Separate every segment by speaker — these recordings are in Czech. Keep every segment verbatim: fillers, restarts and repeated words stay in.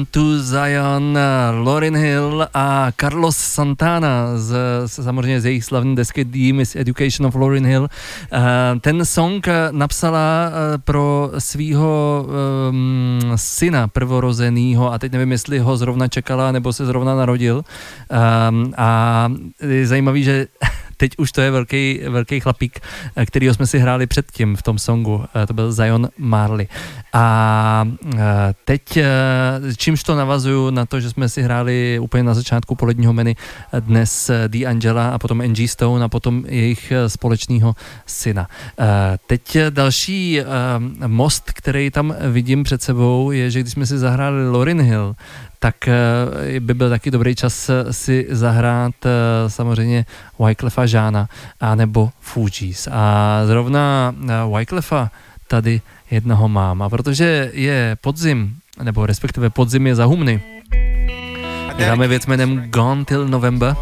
Speaker 1: Welcome to Zion, Lauryn Hill a Carlos Santana, z, samozřejmě z jejich slavné desky The Miseducation of Lauryn Hill. Ten song napsala pro svýho um, syna prvorozenýho a teď nevím, jestli ho zrovna čekala nebo se zrovna narodil. Um, a je zajímavý, že teď už to je velký, velký chlapík, kterýho jsme si hráli předtím v tom songu. To byl Zion Marley. A teď, čímž to navazuju na to, že jsme si hráli úplně na začátku poledního menu dnes D'Angela a potom Angie Stone a potom jejich společného syna. Teď další most, který tam vidím před sebou, je, že když jsme si zahráli Lauryn Hill, tak by byl taky dobrý čas si zahrát samozřejmě Wyclefa Jeana a nebo Fugees. A zrovna Wyclefa tady jednoho mám. A protože je podzim, nebo respektive podzim je za humny, dáme věc jménem Gone Till November.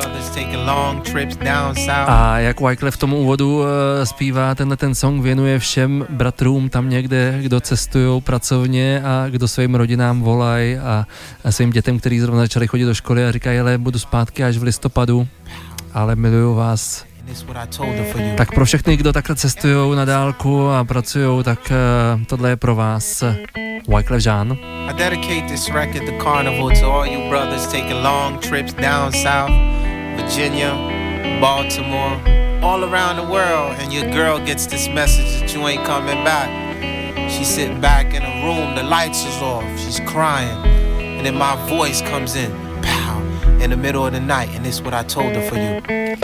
Speaker 1: A jak Wyclef v tomu úvodu uh, zpívá, tenhle ten song věnuje všem bratrům tam někde, kdo cestujou pracovně a kdo svým rodinám volají a, a svým dětem, kteří zrovna začali chodit do školy a říkají, hele, budu zpátky až v listopadu, ale miluju vás. Tak pro všechny, kdo takhle cestujou na dálku a pracujou, tak uh, tohle je pro vás Wyclef Jean.
Speaker 2: I dedicate this record, The Carnival, to all you brothers taking long trips down south, Virginia, Baltimore, all around the world, and your girl gets this message that you ain't coming back. She's sitting back in a room, the lights is off, she's crying, and then my voice comes in, pow, in the middle of the night, and this is what I told her for you.